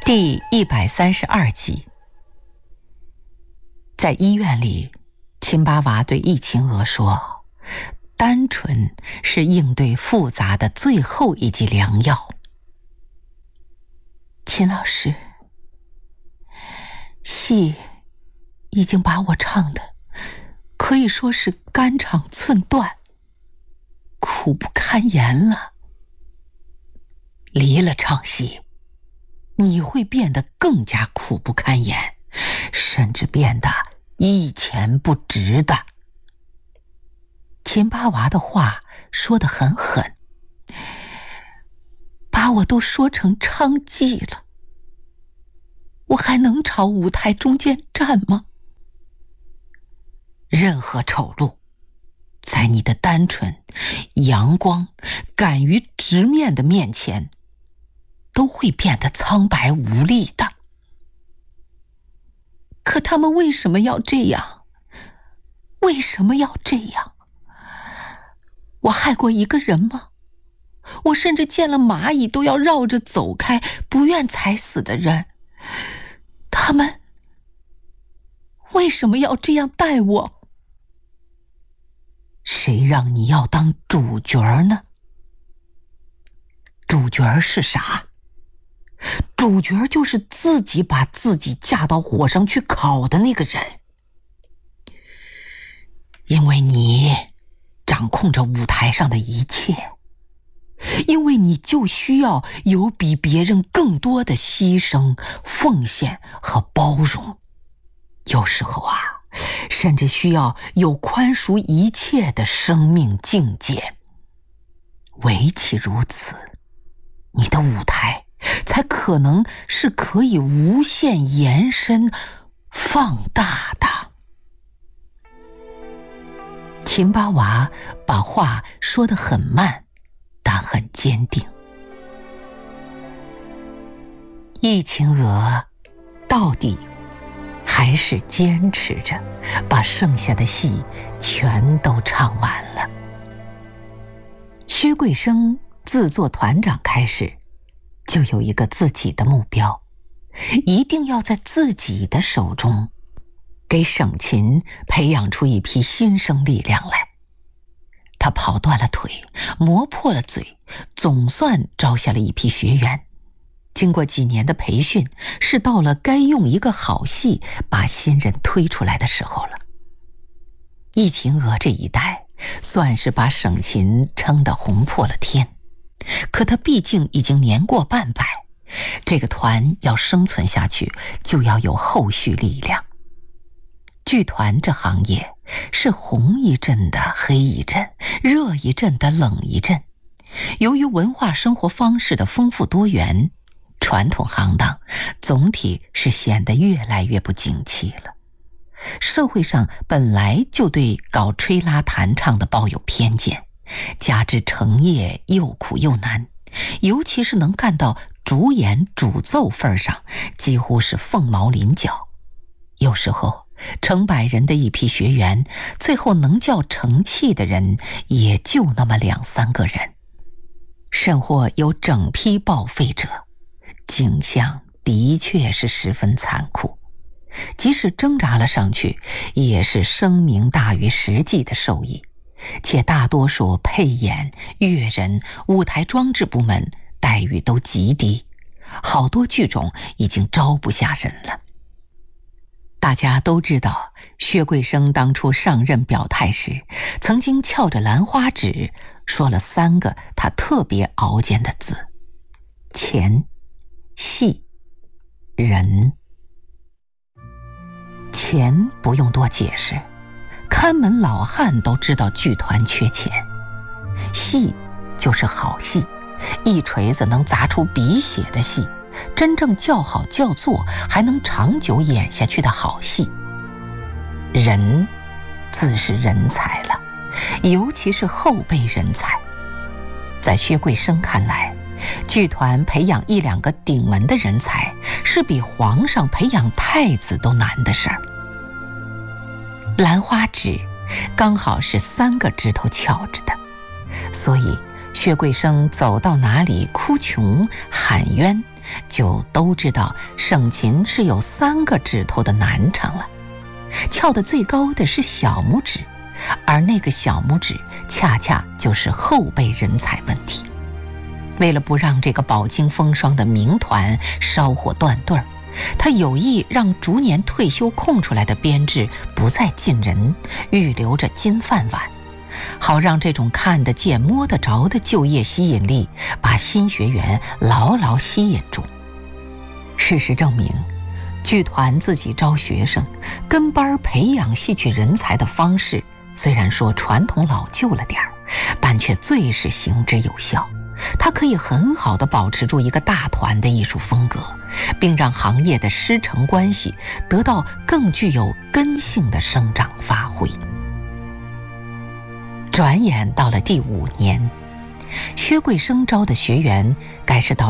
第132集。在医院里，秦八娃对易秦娥说，单纯是应对复杂的最后一剂良药。秦老师，戏已经把我唱的可以说是肝肠寸断，苦不堪言了。离了唱戏，你会变得更加苦不堪言，甚至变得一钱不值的。秦八娃的话说得很狠，把我都说成娼妓了，我还能朝舞台中间站吗？任何丑陋，在你的单纯、阳光、敢于直面的面前，都会变得苍白无力的。可他们为什么要这样？为什么要这样？我害过一个人吗？我甚至见了蚂蚁都要绕着走开，不愿踩死的人，他们为什么要这样待我？谁让你要当主角呢？主角是啥？主角就是自己把自己架到火上去烤的那个人。因为你掌控着舞台上的一切，因为你就需要有比别人更多的牺牲、奉献和包容。有时候啊，甚至需要有宽恕一切的生命境界。唯其如此，你的舞台才可能是可以无限延伸、放大的。秦八娃把话说得很慢，但很坚定。易秦娥到底还是坚持着把剩下的戏全都唱完了。薛桂生自做团长开始，就有一个自己的目标，一定要在自己的手中给省琴培养出一批新生力量来。他跑断了腿，磨破了嘴，总算招下了一批学员。经过几年的培训，是到了该用一个好戏把新人推出来的时候了。易秦娥这一代算是把省琴撑得红破了天，可他毕竟已经年过半百，这个团要生存下去，就要有后续力量。剧团这行业是红一阵的黑一阵，热一阵的冷一阵。由于文化生活方式的丰富多元，传统行当总体是显得越来越不景气了。社会上本来就对搞吹拉弹唱的抱有偏见，加之成业又苦又难，尤其是能干到主演主奏份上，几乎是凤毛麟角。有时候成百人的一批学员，最后能叫成器的人也就那么2、3个人，甚或有整批报废者，景象的确是十分残酷。即使挣扎了上去，也是声名大于实际的受益，且大多数配演、乐人、舞台装置部门待遇都极低，好多剧种已经招不下人了。大家都知道，薛桂生当初上任表态时，曾经翘着兰花指说了3个他特别熬煎的字：钱、戏、人。钱不用多解释，看门老汉都知道剧团缺钱。戏就是好戏，一锤子能砸出鼻血的戏，真正叫好叫座还能长久演下去的好戏。人自是人才了，尤其是后辈人才。在薛桂生看来，剧团培养1、2个顶门的人才，是比皇上培养太子都难的事儿。兰花指刚好是3个指头翘着的，所以薛桂生走到哪里哭穷喊冤，就都知道省琴是有3个指头的难成了。翘得最高的是小拇指，而那个小拇指恰恰就是后辈人才问题。为了不让这个饱经风霜的名团烧火断队儿，他有意让逐年退休空出来的编制不再进人，预留着金饭碗，好让这种看得见摸得着的就业吸引力把新学员牢牢吸引住。事实证明，剧团自己招学生跟班培养戏曲人才的方式，虽然说传统老旧了点儿，但却最是行之有效。它可以很好地保持住一个大团的艺术风格，并让行业的师承关系得到更具有根性的生长发挥。转眼到了第5年，薛桂生招的学员该是到